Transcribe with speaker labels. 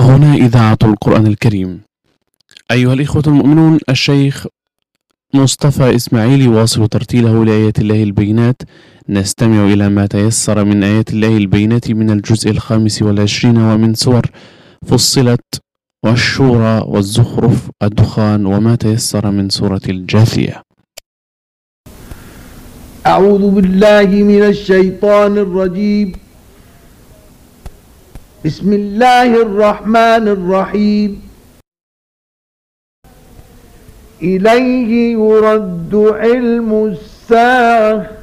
Speaker 1: هنا إذاعة القرآن الكريم. أيها الإخوة المؤمنون، الشيخ مصطفى إسماعيل يواصل ترتيله لآيات الله البينات. نستمع إلى ما تيسر من آيات الله البينات من الجزء 25 ومن سور فصلت والشورى والزخرف الدخان وما تيسر من سورة الجاثية.
Speaker 2: أعوذ بالله من الشيطان الرجيم. بسم الله الرحمن الرحيم. إليه يرد علم الساعة